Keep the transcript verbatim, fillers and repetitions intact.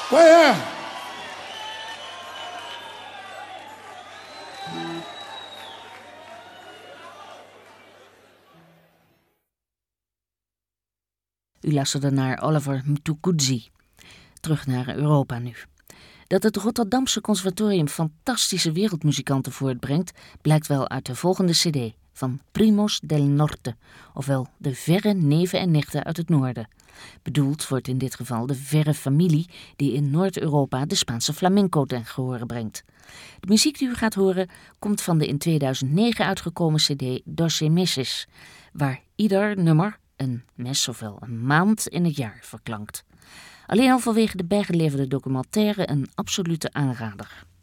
Well, yeah. U luisterde naar Oliver Mtukudzi. Terug naar Europa nu. Dat het Rotterdamse Conservatorium fantastische wereldmuzikanten voortbrengt, blijkt wel uit de volgende cd van Primos del Norte, ofwel de verre neven en nichten uit het noorden. Bedoeld wordt in dit geval de verre familie die in Noord-Europa de Spaanse flamenco ten gehore brengt. De muziek die u gaat horen komt van de in tweeduizend negen uitgekomen cd Doce Meses, waar ieder nummer een mes ofwel een maand in het jaar verklankt. Alleen al vanwege de bijgeleverde documentaire een absolute aanrader.